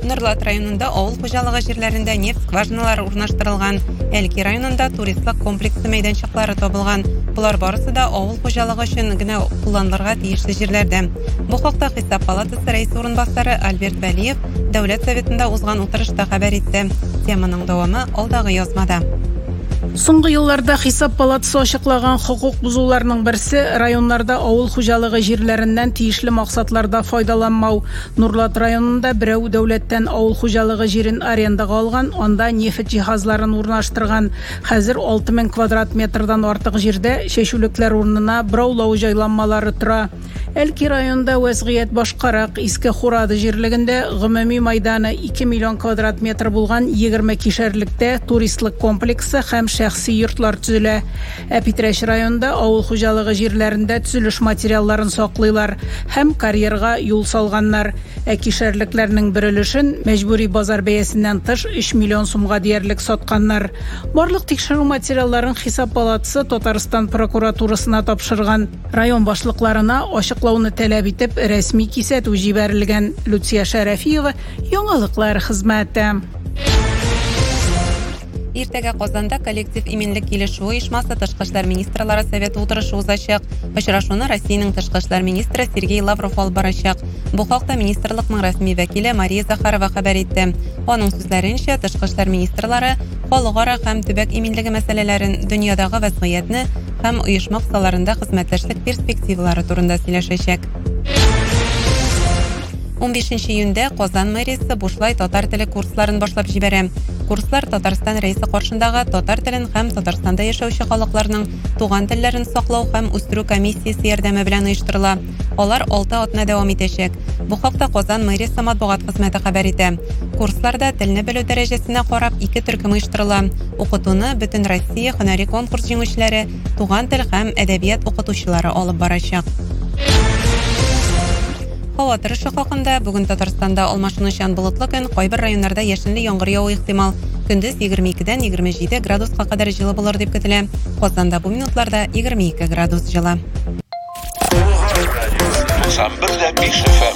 Нурлат районында авыл хуҗалыгы җирләрендә нефть скважиналары урнаштырылган. Әлки районында туристлык комплексы мәйданчыклары табылган. Булар барысы да авыл хуҗалыгы өчен генә кулланылырга тиешле җирләрдә. Бу хакта Хисап палатасы рәисе орынбасары Альберт Вәлиев Дәүләт Советында узган утырышта хәбәр итте. Теманың дәвамы алдагы язмада. Соңгы елларда Хисап палатасы ачыклаган хукук бузуларның берсе районнарда авыл хуҗалыгы җирләреннән тиешле максатларда файдаланмау. Нурлат районында берәү дәүләттән авыл хуҗалыгы җирен арендага алган, анда нефть җиһазларын урнаштырган. Хәзер 6000 квадрат метрдан артык җирдә чәчүлекләр урынына браулау җайланмалары тора. Әлки районында вәзгыять башкарак, Иске Хурады җирлегендә гомуми мәйданы 2 миллион квадрат метр булган 20 кишәрлектә туристлык комплексы һәм шәхси йортлар төзелә. Питрәч районында авыл хуҗалыгы җирләрендә төзелеш материалларын саклыйлар һәм карьерга юл салганнар. Кишәрлекләрнең бер өлешен мәҗбүри базар бәясеннән тыш 3 миллион сумга диярлек сатканнар. Барлык тикшерү материалларын Хисап палатасы Татарстан прокуратурасына тапшырган. Район башлыкларына ачыклауны таләп итеп рәсми кисәтү җибәрелгән. Люция Шәрәфиева, Яңалыклар хезмәте. Иртәгә Казанда коллектив иминлек килешү оешмасы Тышкы эшләр министрлары советы утырышы узачак. Очрашуны Россиянең Тышкы эшләр министры Сергей Лавров алып барачак. Бу хакта министрлыкның рәсми вәкиле Мария Захарова хәбәр итте. Аның сүзләренчә, Тышкы эшләр министрлары халыкара һәм төбәк иминлеге мәсьәләләрен, дөньядагы вәзгыятьне һәм оешма кысаларында хезмәттәшлек перспективалары турында сөйләшәчәк. 15 июньдә Казан мэриясе бушлай татар теле курсларын башлап җибәрә. Курслар Татарстан рәисе каршындагы татар телен һәм Татарстанда яшәүче халыкларның туган телләрен саклау һәм үстерү комиссиясе ярдәме белән оештырыла. Алар 6 атна дәвам итәчәк. Бу хакта Казан мэриясе матбугат хезмәте хәбәр итә. Курсларда телне белү дәрәҗәсенә карап 2 төркем оештырыла. Укытуны бөтен Россия һөнәри конкурс җиңүчеләре, туган тел һәм әдәбият укытучылары алып барачак. Һава торышы хакында бүген Татарстанда алмашынучан болытлы көн, кайбер районнарда яшенле яңгыр яву ихтимал. Көндез 22-дән 27 градуска кадәр җылы булыр дип көтелә. Казанда бу минутларда 22 градус җылы. 91.5 FM.